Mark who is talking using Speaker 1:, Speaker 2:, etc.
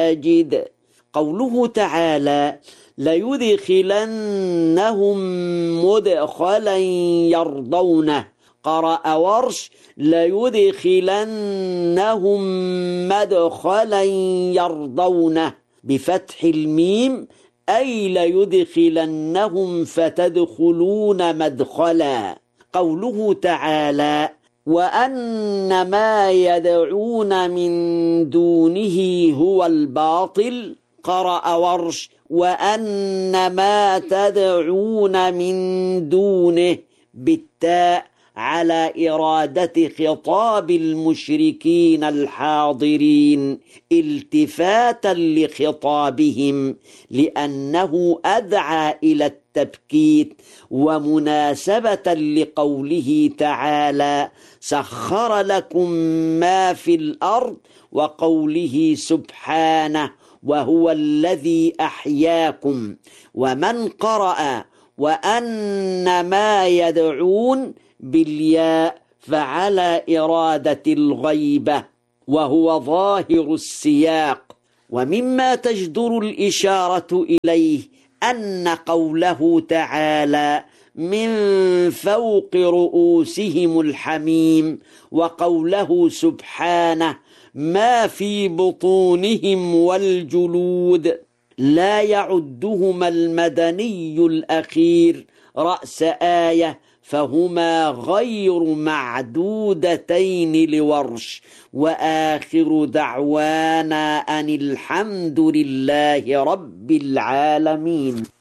Speaker 1: المساجد. قوله تعالى ليدخلنهم مدخلا يرضونه، قرأ ورش ليدخلنهم مدخلا يرضونه بفتح الميم، أي ليدخلنهم فتدخلون مدخلا. قوله تعالى وأن ما يدعون من دونه هو الباطل، قرأ ورش وأن ما تدعون من دونه بالتاء على إرادة خطاب المشركين الحاضرين التفاتا لخطابهم، لأنه أدعى إلى التبكيت، ومناسبة لقوله تعالى سخر لكم ما في الأرض، وقوله سبحانه وهو الذي أحياكم. ومن قرأ وأن ما يدعون بالياء فعلى إرادة الغيبة، وهو ظاهر السياق. ومما تجدر الإشارة إليه أن قوله تعالى من فوق رؤوسهم الحميم، وقوله سبحانه ما في بطونهم والجلود لا يعدهما المدني الأخير رأس آية، فهما غير معدودتين لورش. وآخر دعوانا أن الحمد لله رب العالمين.